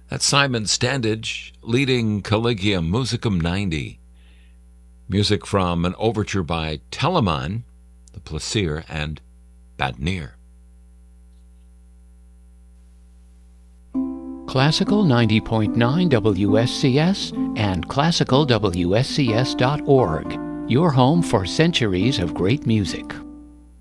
That's Simon Standage leading Collegium Musicum 90. Music from an overture by Telemann, the Plaisir, and Badnir. Classical 90.9 WSCS and classicalwscs.org, your home for centuries of great music.